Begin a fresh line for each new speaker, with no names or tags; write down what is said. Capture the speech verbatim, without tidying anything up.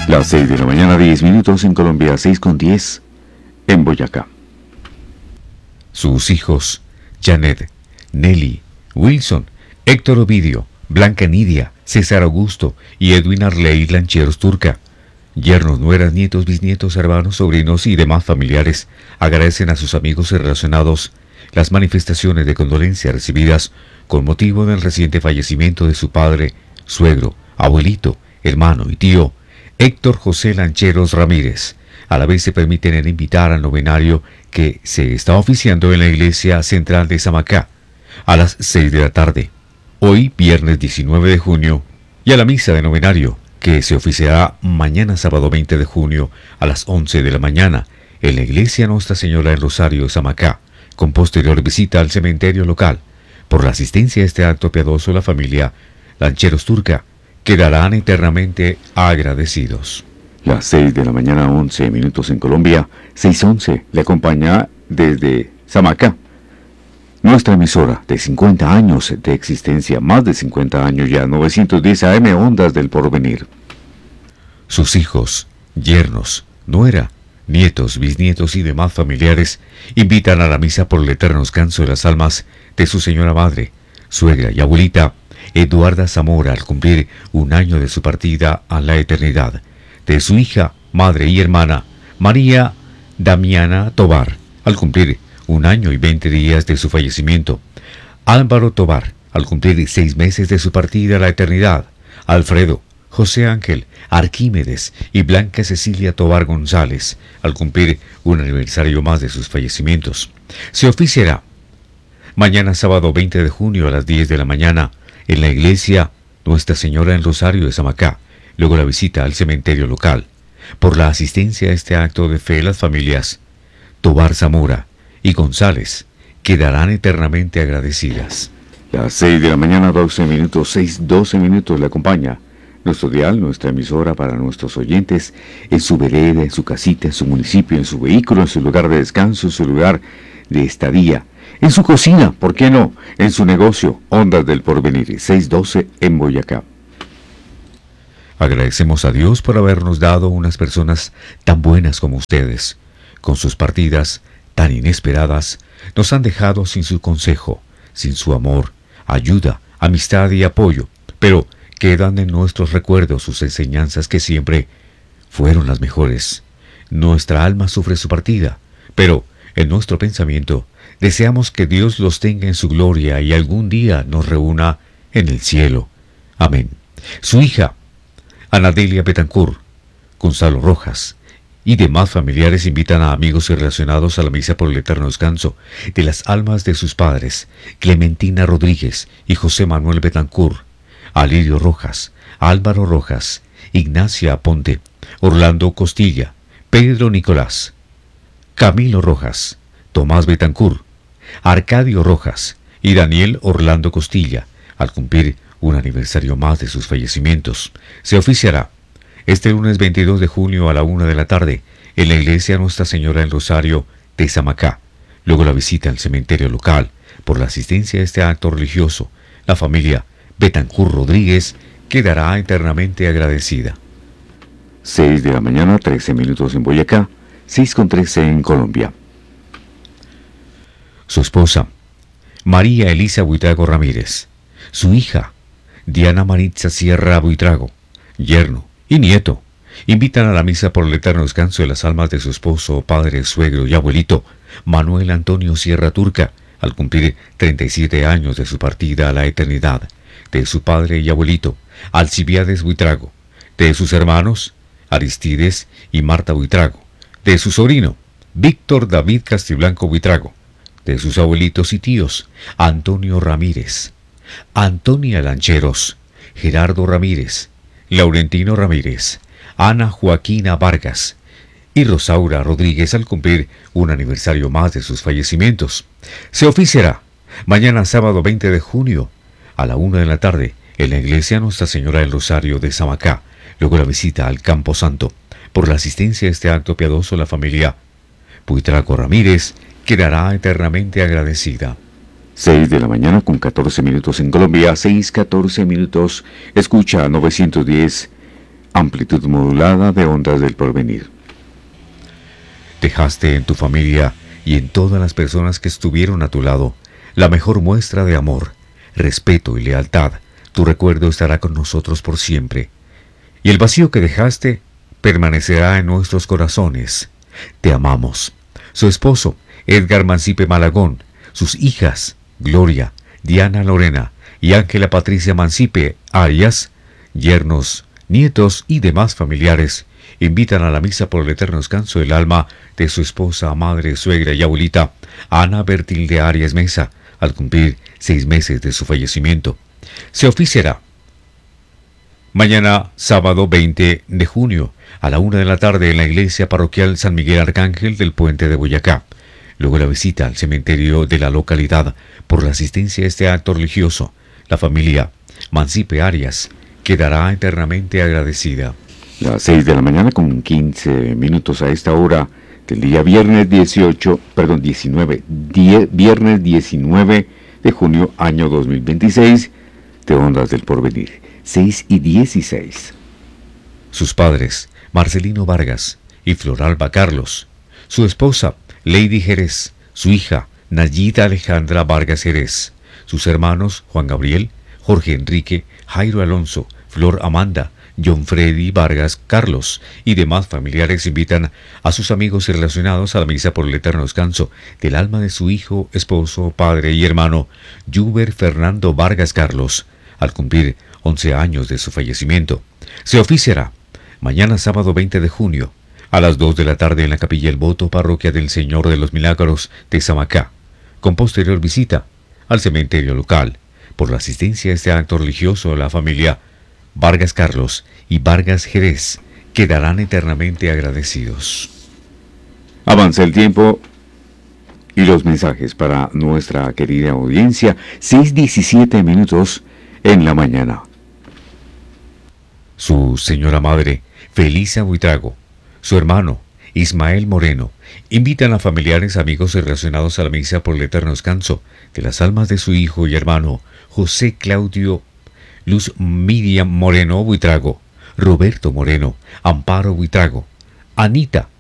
Las seis de la mañana, diez minutos en Colombia, seis con diez en Boyacá.
Sus hijos, Janet, Nelly, Wilson, Héctor Ovidio, Blanca Nidia, César Augusto y Edwin Arley Lancheros Turca. Yernos, nueras, nietos, bisnietos, hermanos, sobrinos y demás familiares agradecen a sus amigos y relacionados las manifestaciones de condolencia recibidas con motivo del reciente fallecimiento de su padre, suegro, abuelito, hermano y tío, Héctor José Lancheros Ramírez. A la vez se permiten invitar al novenario que se está oficiando en la Iglesia Central de Samacá a las seis de la tarde, hoy viernes diecinueve de junio, y a la misa de novenario que se oficiará mañana sábado veinte de junio a las once de la mañana en la Iglesia Nuestra Señora del Rosario de Samacá, con posterior visita al cementerio local. Por la asistencia a este acto piadoso, la familia Lancheros Turca quedarán eternamente agradecidos.
Las seis de la mañana, once minutos en Colombia, seis once, le acompaña desde Samacá nuestra emisora de cincuenta años de existencia, más de cincuenta años ya, novecientos diez A M, Ondas del Porvenir.
Sus hijos, yernos, nuera, nietos, bisnietos y demás familiares invitan a la misa por el eterno descanso de las almas de su señora madre, suegra y abuelita, Eduarda Zamora, al cumplir un año de su partida a la eternidad, de su hija, madre y hermana, María Damiana Tobar, al cumplir un año y veinte días de su fallecimiento, Álvaro Tobar, al cumplir seis meses de su partida a la eternidad, Alfredo, José Ángel, Arquímedes y Blanca Cecilia Tobar González, al cumplir un aniversario más de sus fallecimientos. Se oficiará mañana sábado veinte de junio a las diez de la mañana en la Iglesia Nuestra Señora del Rosario de Samacá, luego la visita al cementerio local. Por la asistencia a este acto de fe, las familias Tobar Zamora y González quedarán eternamente agradecidas.
Las seis de la mañana, doce minutos, seis, doce minutos, le acompaña nuestro dial, nuestra emisora para nuestros oyentes, en su vereda, en su casita, en su municipio, en su vehículo, en su lugar de descanso, en su lugar de estadía, en su cocina, ¿por qué no?, en su negocio, Ondas del Porvenir, seis doce en Boyacá.
Agradecemos a Dios por habernos dado unas personas tan buenas como ustedes. Con sus partidas tan inesperadas, nos han dejado sin su consejo, sin su amor, ayuda, amistad y apoyo, pero quedan en nuestros recuerdos sus enseñanzas que siempre fueron las mejores. Nuestra alma sufre su partida, pero en nuestro pensamiento deseamos que Dios los tenga en su gloria y algún día nos reúna en el cielo. Amén. Su hija, Anadelia Betancourt, Gonzalo Rojas y demás familiares invitan a amigos y relacionados a la misa por el eterno descanso de las almas de sus padres, Clementina Rodríguez y José Manuel Betancourt, Alirio Rojas, Álvaro Rojas, Ignacia Aponte, Orlando Costilla, Pedro Nicolás, Camilo Rojas, Tomás Betancourt, Arcadio Rojas y Daniel Orlando Costilla, al cumplir un aniversario más de sus fallecimientos. Se oficiará este lunes veintidós de junio a la una de la tarde en la Iglesia Nuestra Señora del Rosario de Samacá. Luego la visita al cementerio local. Por la asistencia a este acto religioso, la familia Betancourt Rodríguez quedará eternamente agradecida.
seis de la mañana, trece minutos en Boyacá, seis con trece en Colombia.
Su esposa, María Elisa Buitrago Ramírez. Su hija, Diana Maritza Sierra Buitrago, yerno y nieto, invitan a la misa por el eterno descanso de las almas de su esposo, padre, suegro y abuelito, Manuel Antonio Sierra Turca, al cumplir treinta y siete años de su partida a la eternidad, de su padre y abuelito, Alcibiades Buitrago, de sus hermanos, Aristides y Marta Buitrago, de su sobrino, Víctor David Castiblanco Buitrago, de sus abuelitos y tíos, Antonio Ramírez, Antonia Lancheros, Gerardo Ramírez, Laurentino Ramírez, Ana Joaquina Vargas y Rosaura Rodríguez al cumplir un aniversario más de sus fallecimientos. Se oficiará mañana sábado veinte de junio a la una de la tarde en la Iglesia Nuestra Señora del Rosario de Samacá, luego la visita al Campo Santo. Por la asistencia a este acto piadoso, la familia Buitrago Ramírez quedará eternamente agradecida.
seis de la mañana con catorce minutos en Colombia, seis catorce minutos. Escucha novecientos diez amplitud modulada de Ondas del Porvenir.
Dejaste en tu familia y en todas las personas que estuvieron a tu lado la mejor muestra de amor, respeto y lealtad. Tu recuerdo estará con nosotros por siempre. Y el vacío que dejaste permanecerá en nuestros corazones. Te amamos. Su esposo, Edgar Mancipe Malagón, sus hijas, Gloria, Diana Lorena y Ángela Patricia Mancipe Arias, yernos, nietos y demás familiares, invitan a la misa por el eterno descanso del alma de su esposa, madre, suegra y abuelita, Ana Bertilde Arias Mesa, al cumplir seis meses de su fallecimiento. Se oficiará mañana, sábado veinte de junio, a la una de la tarde en la iglesia parroquial San Miguel Arcángel del Puente de Boyacá. Luego la visita al cementerio de la localidad. Por la asistencia a este acto religioso, la familia Mancipe Arias quedará eternamente agradecida.
Las seis de la mañana con quince minutos a esta hora del día viernes dieciocho, perdón, diecinueve, die, viernes diecinueve de junio, año dos mil veintiséis, de Ondas del Porvenir, seis y dieciséis.
Sus padres, Marcelino Vargas y Floralba Carlos, su esposa, Lady Jerez, su hija, Nayida Alejandra Vargas Jerez, sus hermanos, Juan Gabriel, Jorge Enrique, Jairo Alonso, Flor Amanda, John Freddy Vargas Carlos y demás familiares invitan a sus amigos y relacionados a la misa por el eterno descanso del alma de su hijo, esposo, padre y hermano, Yuber Fernando Vargas Carlos, al cumplir once años de su fallecimiento. Se oficiará mañana sábado veinte de junio, a las dos de la tarde en la Capilla El Voto, Parroquia del Señor de los Milagros de Samacá, con posterior visita al cementerio local. Por la asistencia a este acto religioso, la familia Vargas Carlos y Vargas Jerez quedarán eternamente agradecidos.
Avanza el tiempo y los mensajes para nuestra querida audiencia. Seis diecisiete minutos en la mañana.
Su señora madre, Felisa Buitrago, su hermano, Ismael Moreno, invitan a familiares, amigos y relacionados a la misa por el eterno descanso de las almas de su hijo y hermano, José Claudio Luz Miriam Moreno Buitrago, Roberto Moreno, Amparo Buitrago, Anita